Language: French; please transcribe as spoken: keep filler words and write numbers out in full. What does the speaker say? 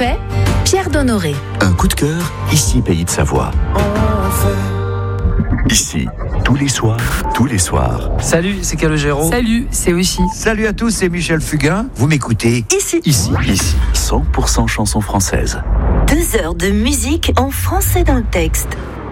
fait Pierre Donnoré. Un coup de cœur, ici Pays de Savoie. Ici, tous les soirs, tous les soirs. Salut, c'est Calogero. Salut, c'est Oishi. Salut à tous, c'est Michel Fugain. Vous m'écoutez Ici, ici, ici, cent pour cent chansons françaises. Deux heures de musique en français dans le texte.